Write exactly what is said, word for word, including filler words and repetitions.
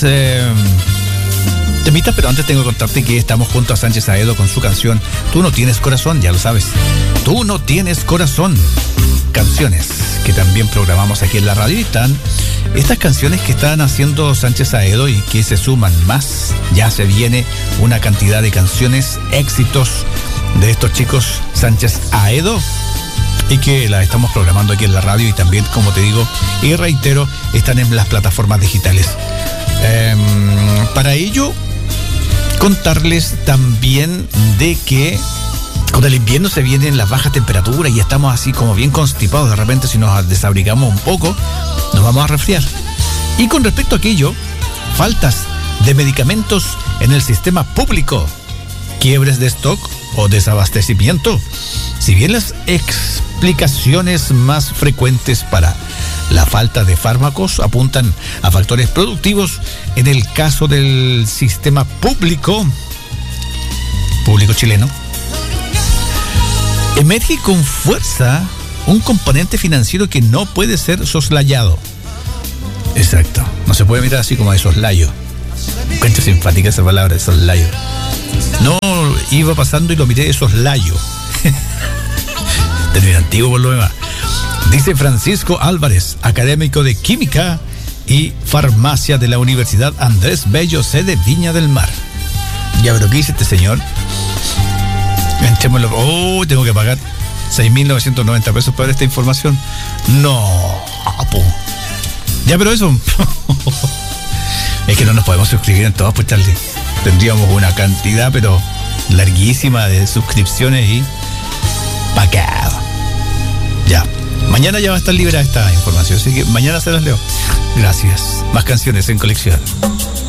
eh, temitas, pero antes tengo que contarte que estamos junto a Sánchez Aedo con su canción Tú no tienes corazón, ya lo sabes. Tú no tienes corazón. Canciones que también programamos aquí en la radio y están estas canciones que están haciendo Sánchez Aedo y que se suman más. Ya se viene una cantidad de canciones, éxitos de estos chicos Sánchez Aedo y que la estamos programando aquí en la radio y también, como te digo y reitero, están en las plataformas digitales. Eh, para ello, contarles también de que con el invierno se vienen las bajas temperaturas y estamos así como bien constipados. De repente, si nos desabrigamos un poco, nos vamos a resfriar. Y con respecto a aquello, faltas de medicamentos en el sistema público, quiebres de stock o desabastecimiento. Si bien las explicaciones más frecuentes para la falta de fármacos apuntan a factores productivos, en el caso del sistema público, público chileno, emerge con fuerza un componente financiero que no puede ser soslayado. Exacto, no se puede mirar así como de soslayo. Encuentro simpática esa palabra, de soslayo. No, iba pasando y lo miré de soslayo. Término antiguo por lo demás. Dice Francisco Álvarez, académico de Química y Farmacia de la Universidad Andrés Bello, sede Viña del Mar. Ya, pero ¿qué dice este señor? Entrémoslo. Oh, tengo que pagar seis mil novecientos noventa pesos para esta información. No, po. Ya, pero eso. Es que no nos podemos suscribir en todas, pues tal. Tendríamos una cantidad, pero larguísima de suscripciones y pagado. Ya. Mañana ya va a estar libre esta información, así que mañana se las leo. Gracias. Más canciones en colección.